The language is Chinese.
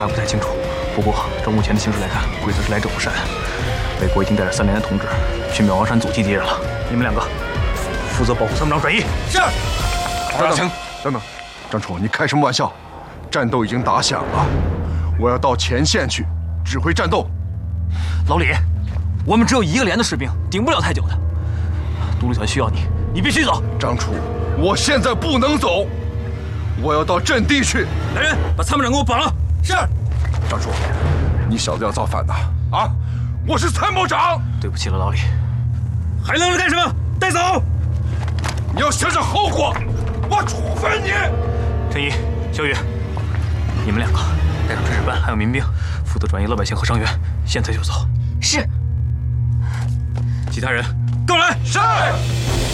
还不太清楚。不过照目前的形势来看，鬼子是来者不善。北国已经带着3连的同志去妙昂山阻击敌人了。你们2个负责保护参谋长转移。 是。 等等，张楚，你开什么玩笑？战斗已经打响了，我要到前线去指挥战斗。 老李，我们只有1个连的士兵，顶不了太久的。独立团需要你，你必须走。 张楚，我现在不能走，我要到阵地去。 来人，把参谋长给我绑了。 是。 张楚，你小子要造反呐！啊，我是参谋长。 对不起了，老李。还愣着干什么？带走！ 你要想想后果，我处分你。 陈毅、小雨，你们2个带上炊事班还有民兵，负责转移老百姓和伤员，现在就走。 是。 其他人跟我来。 是。